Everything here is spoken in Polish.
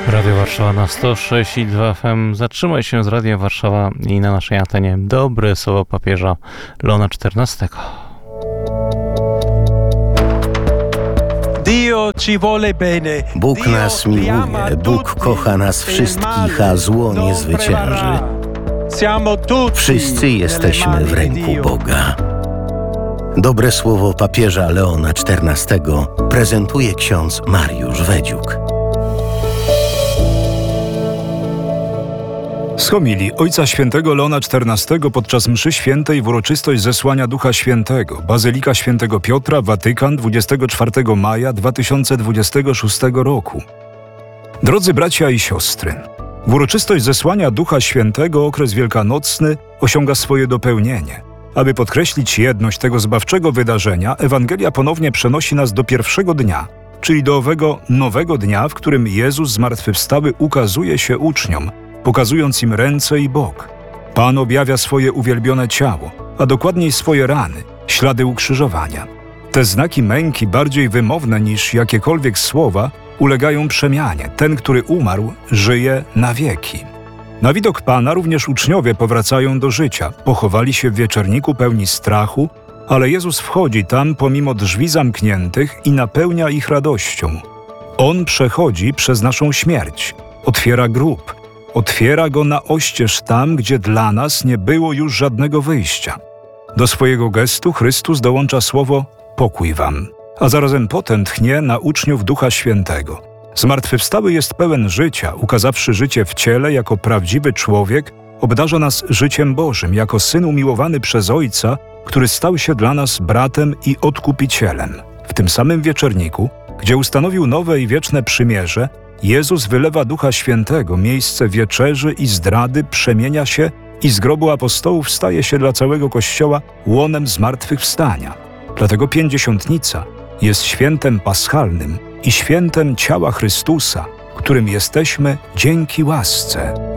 Radio Warszawa na 106,2 FM. Zatrzymaj się z Radiem Warszawa i na naszej antenie dobre słowo papieża Leona XIV. Bóg nas miłuje, Bóg kocha nas wszystkich, a zło nie zwycięży. Wszyscy jesteśmy w ręku Boga. Dobre słowo papieża Leona XIV prezentuje ksiądz Mariusz Wedziuk. Z homilii Ojca Świętego Leona XIV podczas mszy świętej w uroczystość zesłania Ducha Świętego, Bazylika Świętego Piotra, Watykan, 24 maja 2026 roku. Drodzy bracia i siostry, w uroczystość zesłania Ducha Świętego okres wielkanocny osiąga swoje dopełnienie. Aby podkreślić jedność tego zbawczego wydarzenia, Ewangelia ponownie przenosi nas do pierwszego dnia, czyli do owego nowego dnia, w którym Jezus zmartwychwstały ukazuje się uczniom, pokazując im ręce i bok. Pan objawia swoje uwielbione ciało, a dokładniej swoje rany, ślady ukrzyżowania. Te znaki męki, bardziej wymowne niż jakiekolwiek słowa, ulegają przemianie. Ten, który umarł, żyje na wieki. Na widok Pana również uczniowie powracają do życia. Pochowali się w wieczorniku pełni strachu, ale Jezus wchodzi tam pomimo drzwi zamkniętych i napełnia ich radością. On przechodzi przez naszą śmierć, otwiera grób, otwiera go na oścież tam, gdzie dla nas nie było już żadnego wyjścia. Do swojego gestu Chrystus dołącza słowo „pokój wam”, a zarazem potem tchnie na uczniów Ducha Świętego. Zmartwychwstały jest pełen życia, ukazawszy życie w ciele jako prawdziwy człowiek, obdarza nas życiem Bożym, jako Syn umiłowany przez Ojca, który stał się dla nas bratem i odkupicielem. W tym samym wieczorniku, gdzie ustanowił nowe i wieczne przymierze, Jezus wylewa Ducha Świętego, miejsce wieczerzy i zdrady przemienia się i z grobu apostołów staje się dla całego Kościoła łonem zmartwychwstania. Dlatego Pięćdziesiątnica jest świętem paschalnym i świętem ciała Chrystusa, którym jesteśmy dzięki łasce.